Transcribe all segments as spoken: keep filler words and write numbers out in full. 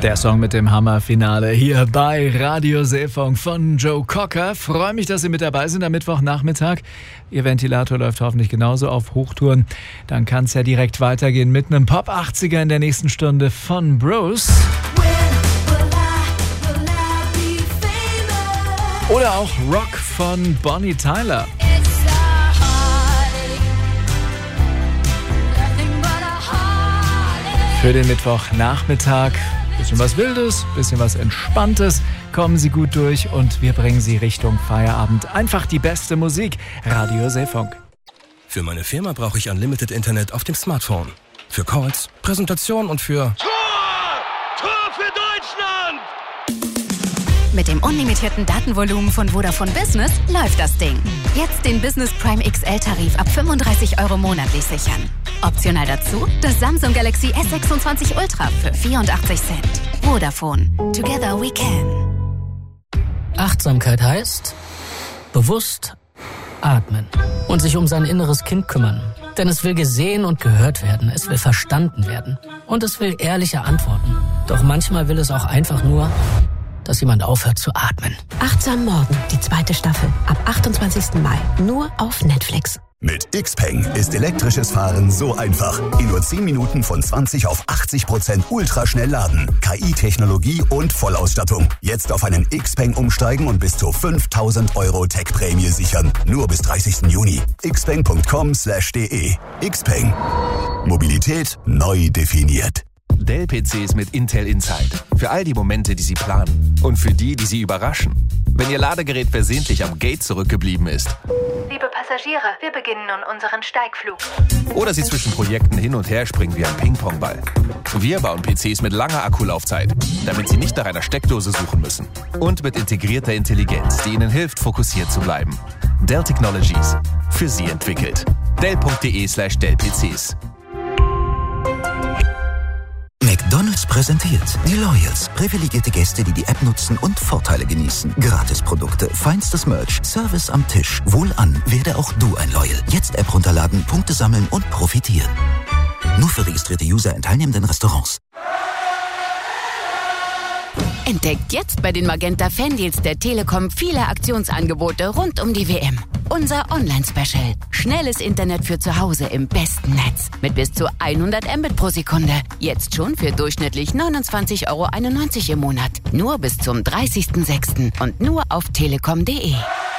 Der Song mit dem Hammerfinale hier bei Radio Seefunk von Joe Cocker. Freue mich, dass Sie mit dabei sind am Mittwochnachmittag. Ihr Ventilator läuft hoffentlich genauso auf Hochtouren. Dann kann es ja direkt weitergehen mit einem Pop achtziger in der nächsten Stunde von Bruce. Oder auch Rock von Bonnie Tyler. Für den Mittwochnachmittag bisschen was Wildes, bisschen was Entspanntes. Kommen Sie gut durch und wir bringen Sie Richtung Feierabend. Einfach die beste Musik. Radio Seefunk. Für meine Firma brauche ich Unlimited Internet auf dem Smartphone. Für Calls, Präsentation und für... Tor! Tor für Deutschland! Mit dem unlimitierten Datenvolumen von Vodafone Business läuft das Ding. Jetzt den Business Prime X L-Tarif ab fünfunddreißig Euro monatlich sichern. Optional dazu das Samsung Galaxy S sechsundzwanzig Ultra für vierundachtzig Cent. Vodafone. Together we can. Achtsamkeit heißt bewusst atmen und sich um sein inneres Kind kümmern. Denn es will gesehen und gehört werden, es will verstanden werden und es will ehrliche Antworten. Doch manchmal will es auch einfach nur, dass jemand aufhört zu atmen. Achtsam Morgen, die zweite Staffel, ab achtundzwanzigsten Mai, nur auf Netflix. Mit Xpeng ist elektrisches Fahren so einfach. In nur zehn Minuten von zwanzig auf achtzig Prozent ultraschnell laden. K I-Technologie und Vollausstattung. Jetzt auf einen Xpeng umsteigen und bis zu fünftausend Euro Tech-Prämie sichern. Nur bis dreißigsten Juni. xpeng punkt com slash de. Xpeng. Mobilität neu definiert. Dell-P Cs mit Intel Inside. Für all die Momente, die Sie planen. Und für die, die Sie überraschen. Wenn Ihr Ladegerät versehentlich am Gate zurückgeblieben ist. Liebe Passagiere, wir beginnen nun unseren Steigflug. Oder Sie zwischen Projekten hin und her springen wie ein Ping-Pong-Ball. Wir bauen P Cs mit langer Akkulaufzeit, damit Sie nicht nach einer Steckdose suchen müssen. Und mit integrierter Intelligenz, die Ihnen hilft, fokussiert zu bleiben. Dell Technologies. Für Sie entwickelt. Dell punkt de slash Dell P Cs. McDonald's präsentiert die Loyals. Privilegierte Gäste, die die App nutzen und Vorteile genießen. Gratisprodukte, feinstes Merch, Service am Tisch. Wohlan, werde auch du ein Loyal. Jetzt App runterladen, Punkte sammeln und profitieren. Nur für registrierte User in teilnehmenden Restaurants. Entdeckt jetzt bei den Magenta Fandeals der Telekom viele Aktionsangebote rund um die W M. Unser Online-Special. Schnelles Internet für zu Hause im besten Netz. Mit bis zu hundert Mbit pro Sekunde. Jetzt schon für durchschnittlich neunundzwanzig Euro einundneunzig im Monat. Nur bis zum dreißigsten sechsten und nur auf telekom punkt de.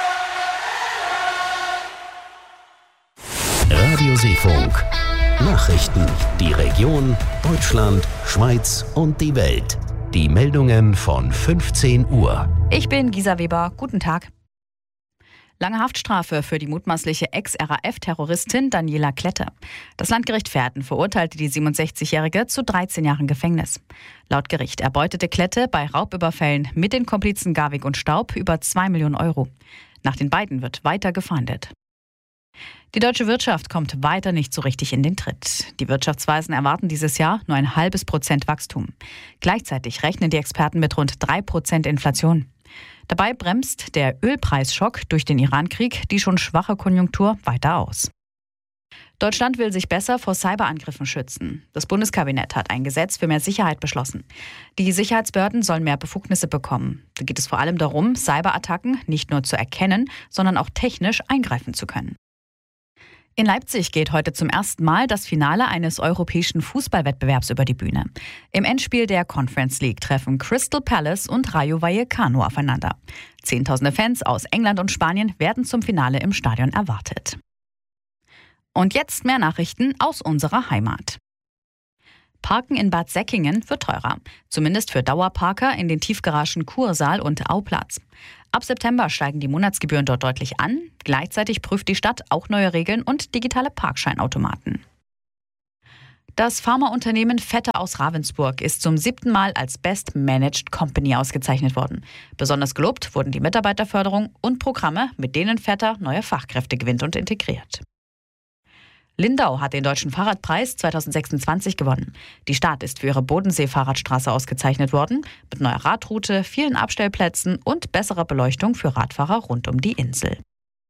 Radio Seefunk. Nachrichten. Die Region, Deutschland, Schweiz und die Welt. Die Meldungen von fünfzehn Uhr. Ich bin Gisa Weber. Guten Tag. Lange Haftstrafe für die mutmaßliche Ex-R A F-Terroristin Daniela Klette. Das Landgericht Verden verurteilte die siebenundsechzigjährige zu dreizehn Jahren Gefängnis. Laut Gericht erbeutete Klette bei Raubüberfällen mit den Komplizen Garwig und Staub über zwei Millionen Euro. Nach den beiden wird weiter gefahndet. Die deutsche Wirtschaft kommt weiter nicht so richtig in den Tritt. Die Wirtschaftsweisen erwarten dieses Jahr nur ein halbes Prozent Wachstum. Gleichzeitig rechnen die Experten mit rund drei Prozent Inflation. Dabei bremst der Ölpreisschock durch den Irankrieg die schon schwache Konjunktur weiter aus. Deutschland will sich besser vor Cyberangriffen schützen. Das Bundeskabinett hat ein Gesetz für mehr Sicherheit beschlossen. Die Sicherheitsbehörden sollen mehr Befugnisse bekommen. Da geht es vor allem darum, Cyberattacken nicht nur zu erkennen, sondern auch technisch eingreifen zu können. In Leipzig geht heute zum ersten Mal das Finale eines europäischen Fußballwettbewerbs über die Bühne. Im Endspiel der Conference League treffen Crystal Palace und Rayo Vallecano aufeinander. Zehntausende Fans aus England und Spanien werden zum Finale im Stadion erwartet. Und jetzt mehr Nachrichten aus unserer Heimat. Parken in Bad Säckingen wird teurer. Zumindest für Dauerparker in den Tiefgaragen Kursaal und Auplatz. Ab September steigen die Monatsgebühren dort deutlich an. Gleichzeitig prüft die Stadt auch neue Regeln und digitale Parkscheinautomaten. Das Pharmaunternehmen Vetter aus Ravensburg ist zum siebten Mal als Best Managed Company ausgezeichnet worden. Besonders gelobt wurden die Mitarbeiterförderung und Programme, mit denen Vetter neue Fachkräfte gewinnt und integriert. Lindau hat den Deutschen Fahrradpreis zweitausendsechsundzwanzig gewonnen. Die Stadt ist für ihre Bodensee-Fahrradstraße ausgezeichnet worden, mit neuer Radroute, vielen Abstellplätzen und besserer Beleuchtung für Radfahrer rund um die Insel.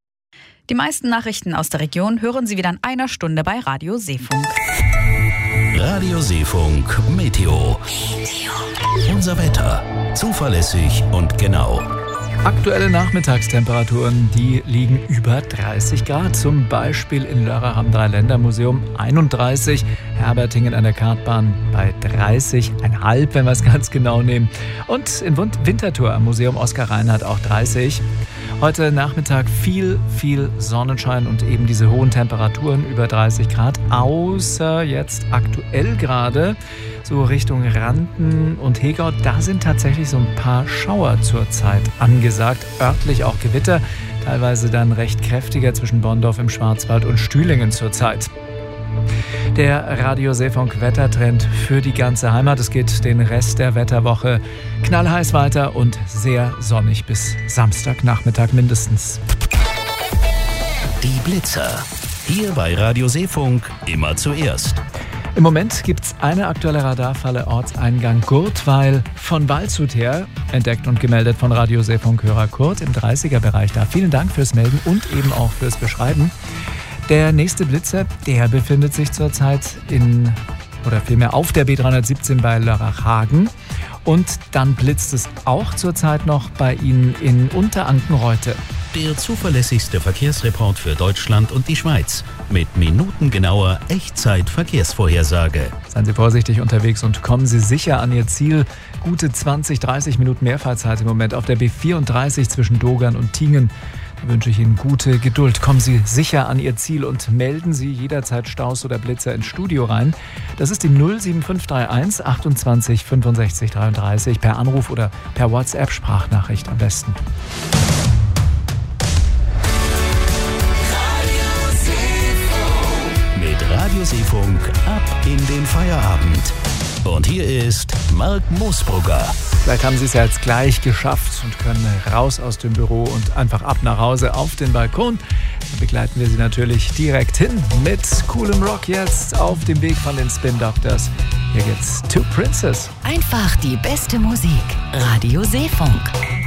Die meisten Nachrichten aus der Region hören Sie wieder in einer Stunde bei Radio Seefunk. Radio Seefunk Meteo. Unser Wetter. Zuverlässig und genau. Aktuelle Nachmittagstemperaturen, die liegen über dreißig Grad. Zum Beispiel in Lörrach am Dreiländermuseum einunddreißig, Herbertingen an der Kartbahn bei dreißig Komma fünf, wenn wir es ganz genau nehmen. Und in Winterthur am Museum Oskar Reinhardt auch dreißig. Heute Nachmittag viel, viel Sonnenschein und eben diese hohen Temperaturen über dreißig Grad. Außer jetzt aktuell gerade so Richtung Randen und Hegau. Da sind tatsächlich so ein paar Schauer zurzeit angesagt. Örtlich auch Gewitter, teilweise dann recht kräftiger zwischen Bonndorf im Schwarzwald und Stühlingen zurzeit. Der Radio Seefunk Wettertrend für die ganze Heimat. Es geht den Rest der Wetterwoche knallheiß weiter und sehr sonnig bis Samstagnachmittag mindestens. Die Blitzer. Hier bei Radio Seefunk immer zuerst. Im Moment gibt es eine aktuelle Radarfalle Ortseingang Gurtweil von Waldshut her, entdeckt und gemeldet von Radio Seefunk-Hörer Kurt im dreißiger-Bereich da. Vielen Dank fürs Melden und eben auch fürs Beschreiben. Der nächste Blitzer, der befindet sich zurzeit in, oder vielmehr auf der B dreihundertsiebzehn bei Lörrach-Hagen. Und dann blitzt es auch zurzeit noch bei Ihnen in Unterankenreute. Der zuverlässigste Verkehrsreport für Deutschland und die Schweiz. Mit minutengenauer Echtzeit-Verkehrsvorhersage. Seien Sie vorsichtig unterwegs und kommen Sie sicher an Ihr Ziel. Gute zwanzig, dreißig Minuten Mehrfahrzeit im Moment auf der B vierunddreißig zwischen Dogern und Tingen. Da wünsche ich Ihnen gute Geduld. Kommen Sie sicher an Ihr Ziel und melden Sie jederzeit Staus oder Blitzer ins Studio rein. Das ist die null sieben fünf drei eins achtundzwanzig fünfundsechzig dreiunddreißig per Anruf oder per WhatsApp-Sprachnachricht am besten. Radio Seefunk ab in den Feierabend. Und hier ist Marc Moosbrugger. Vielleicht haben Sie es ja jetzt gleich geschafft und können raus aus dem Büro und einfach ab nach Hause auf den Balkon. Dann begleiten wir Sie natürlich direkt hin mit coolem Rock jetzt auf dem Weg von den Spin Doctors. Hier geht's Two Princes. Einfach die beste Musik. Radio Seefunk.